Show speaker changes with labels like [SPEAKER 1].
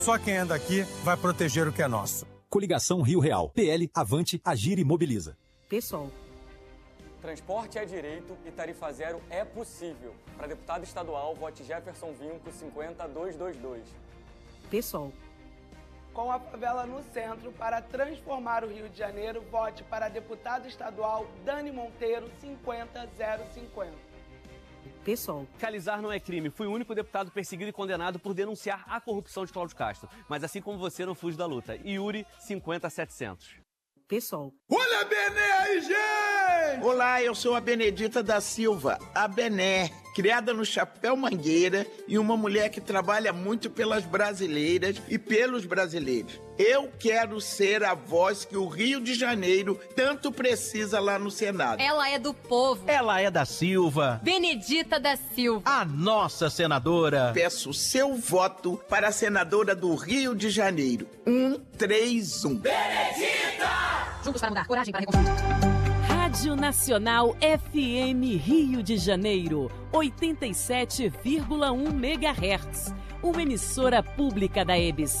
[SPEAKER 1] Só quem anda aqui vai proteger o que é nosso.
[SPEAKER 2] Coligação Rio Real. PL, Avante, Agir e Mobiliza.
[SPEAKER 3] PSOL.
[SPEAKER 4] Transporte é direito e tarifa zero é possível. Para deputado estadual, vote Jefferson Vinco 50222.
[SPEAKER 3] PSOL.
[SPEAKER 5] Com a favela no centro, para transformar o Rio de Janeiro, vote para deputado estadual Dani Monteiro 50050.
[SPEAKER 3] PSOL.
[SPEAKER 6] Fiscalizar não é crime. Fui o único deputado perseguido e condenado por denunciar a corrupção de Cláudio Castro. Mas assim como você, não fujo da luta. Yuri 50700.
[SPEAKER 3] PSOL.
[SPEAKER 7] Olha a Bené aí, gente! Olá, eu sou a Benedita da Silva, a Bené, criada no Chapéu Mangueira e uma mulher que trabalha muito pelas brasileiras e pelos brasileiros. Eu quero ser a voz que o Rio de Janeiro tanto precisa lá no Senado.
[SPEAKER 8] Ela é do povo.
[SPEAKER 9] Ela é da Silva.
[SPEAKER 8] Benedita da Silva.
[SPEAKER 9] A nossa senadora.
[SPEAKER 7] Peço seu voto para a senadora do Rio de Janeiro. 131.
[SPEAKER 8] Benedita! Juntos para mudar, coragem para reconstruir.
[SPEAKER 10] Rádio Nacional FM Rio de Janeiro, 87,1 MHz. Uma emissora pública da EBC.